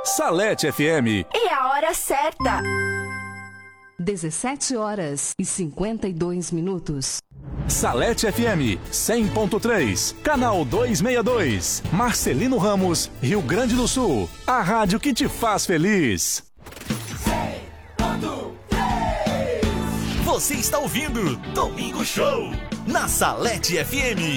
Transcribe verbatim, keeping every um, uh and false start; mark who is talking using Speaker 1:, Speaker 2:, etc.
Speaker 1: Salete F M.
Speaker 2: E a hora certa.
Speaker 3: dezessete horas e cinquenta e dois minutos.
Speaker 1: Salete F M cem ponto três, canal duzentos e sessenta e dois, Marcelino Ramos, Rio Grande do Sul. A rádio que te faz feliz.
Speaker 4: cem ponto três. Você está ouvindo Domingo Show na Salete F M.